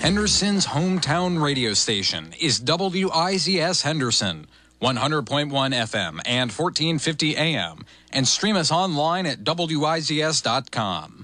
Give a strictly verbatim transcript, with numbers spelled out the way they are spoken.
Henderson's hometown radio station is W I Z S Henderson, one hundred point one F M and fourteen fifty A M, and stream us online at W I Z S dot com.